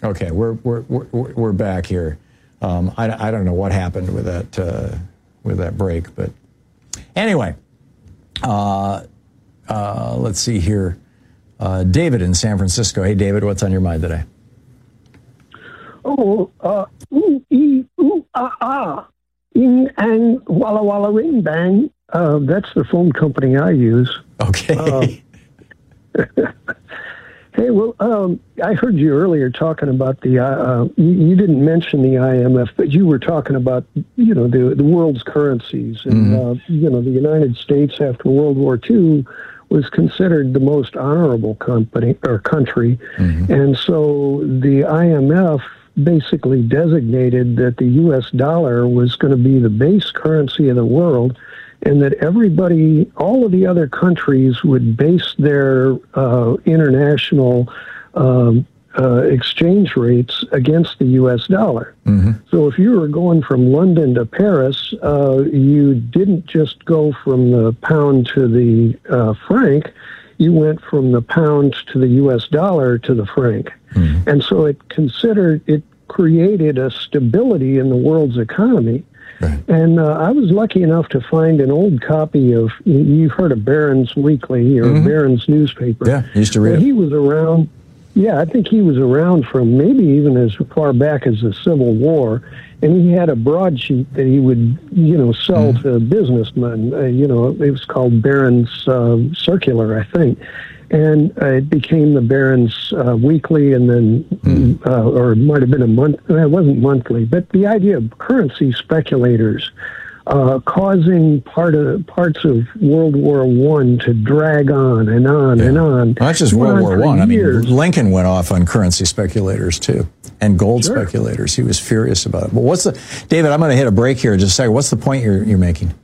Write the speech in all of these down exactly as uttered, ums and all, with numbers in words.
Okay, we're we're we're, we're back here. Um, I, I don't know what happened with that uh, with that break, but anyway, uh, uh, let's see here. Uh, David in San Francisco. Hey, David, what's on your mind today? Oh, uh, ooh, ee, ooh, ah, ah, ing, ang, walla, walla, ring, bang. Uh, that's the phone company I use. Okay. Uh, hey, well, um, I heard you earlier talking about the, uh, uh, you, you didn't mention the I M F, but you were talking about, you know, the, the world's currencies. And, mm-hmm. uh, you know, the United States after World War Two was considered the most honorable company or country. Mm-hmm. And so the I M F basically designated that the U S dollar was going to be the base currency of the world, and that everybody, all of the other countries would base their uh, international um, uh, exchange rates against the U S dollar. Mm-hmm. So if you were going from London to Paris, uh, you didn't just go from the pound to the uh, franc, you went from the pound to the U S dollar to the franc. Mm-hmm. And so it considered, it created a stability in the world's economy. Right. And uh, I was lucky enough to find an old copy of, you've heard of Barron's Weekly or mm-hmm. Barron's newspaper. Yeah, used to read well, it. He was around, yeah, I think he was around from maybe even as far back as the Civil War. And he had a broadsheet that he would, you know, sell mm-hmm. to businessmen. Uh, you know, it was called Barron's uh, Circular, I think. And uh, it became the Barron's uh, Weekly, and then, mm. uh, or it might have been a month, it wasn't monthly, but the idea of currency speculators uh, causing part of parts of World War One to drag on and on yeah. and on. Well, not just World War One. I mean, Lincoln went off on currency speculators too, and gold sure. speculators. He was furious about it. But what's the, David? I'm going to hit a break here in just a second. What's the point you're you're making?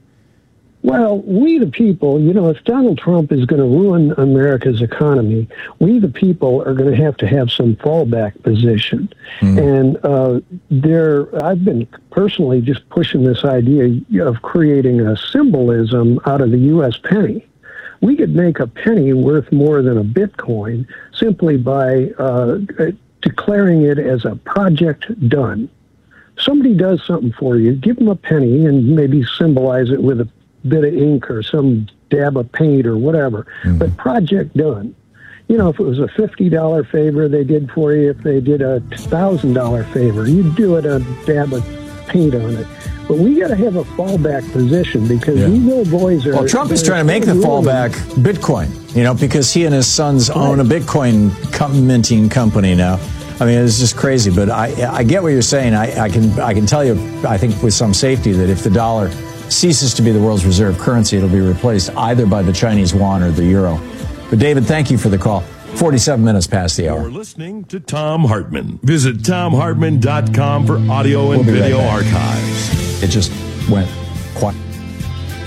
Well, we the people, you know, if Donald Trump is going to ruin America's economy, we the people are going to have to have some fallback position. Mm. And uh, there, I've been personally just pushing this idea of creating a symbolism out of the U S penny. We could make a penny worth more than a Bitcoin simply by uh, declaring it as a project done. Somebody does something for you, give them a penny and maybe symbolize it with a bit of ink or some dab of paint or whatever, mm-hmm. but project done. You know, if it was a fifty dollars favor they did for you, if they did a one thousand dollars favor, you'd do it a dab of paint on it. But we got to have a fallback position because yeah. these little boys are... Well, Trump is trying to make the fallback Bitcoin, you know, because he and his sons own a Bitcoin minting company now. I mean, it's just crazy, but I I get what you're saying. I, I can I can tell you, I think with some safety, that if the dollar ceases to be the world's reserve currency, it'll be replaced either by the Chinese yuan or the euro. But David, thank you for the call. forty-seven minutes past the hour. You're listening to Thom Hartmann. Visit Thom Hartmann dot com for audio and we'll video right archives. It just went quiet.